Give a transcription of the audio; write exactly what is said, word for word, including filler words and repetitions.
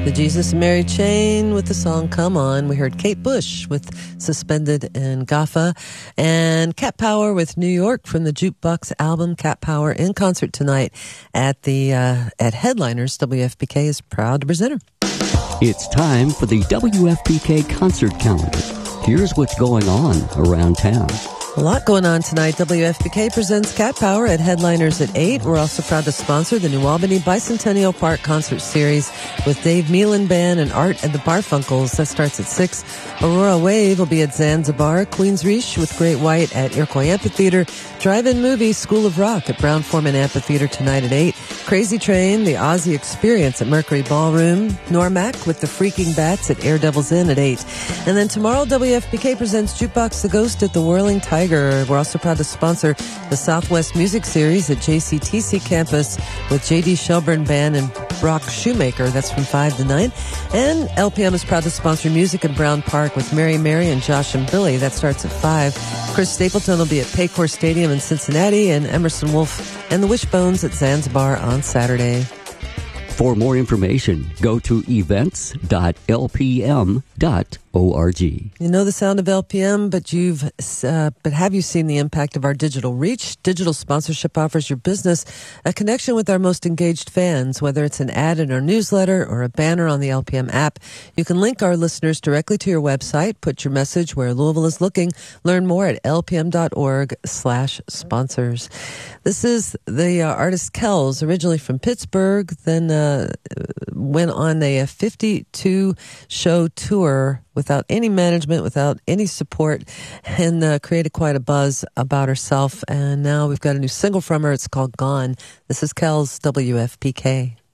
The Jesus and Mary Chain with the song Come On. We heard Kate Bush with Suspended and Gaffa, and Cat Power with New York from the Jukebox album Cat Power in concert tonight at the uh, at Headliners. W F P K is proud to present her. It's time for the W F P K concert calendar. Here's what's going on around town. A lot going on tonight. W F P K presents Cat Power at Headliners at eight. We're also proud to sponsor the New Albany Bicentennial Park Concert Series with Dave Meelan Band and Art and the Barfunkles. That starts at six. Aurora Wave will be at Zanzibar. Queens Reach with Great White at Iroquois Amphitheater. Drive-In Movie School of Rock at Brown-Forman Amphitheater tonight at eight. Crazy Train, the Aussie Experience at Mercury Ballroom. Normac with the Freaking Bats at Air Devils Inn at eight. And then tomorrow, W F P K presents Jukebox the Ghost at the Whirling Tiger. We're also proud to sponsor the Southwest Music Series at J C T C campus with J D Shelburne Band and Brock Shoemaker. That's from five to nine. And L P M is proud to sponsor music at Brown Park with Mary Mary and Josh and Billy. That starts at five. Chris Stapleton will be at Paycor Stadium in Cincinnati, and Emerson Wolf and the Wishbones at Zanzibar on Saturday. For more information, go to events dot l p m dot org. You know the sound of L P M, but you've uh, but have you seen the impact of our digital reach? Digital sponsorship offers your business a connection with our most engaged fans, whether it's an ad in our newsletter or a banner on the L P M app. You can link our listeners directly to your website, put your message where Louisville is looking. Learn more at l p m dot org slash sponsors. This is the uh, artist Kells, originally from Pittsburgh, then uh, went on a fifty-two show tour without any management, without any support, and uh, created quite a buzz about herself. And now we've got a new single from her. It's called Gone. This is Kells, W F P K.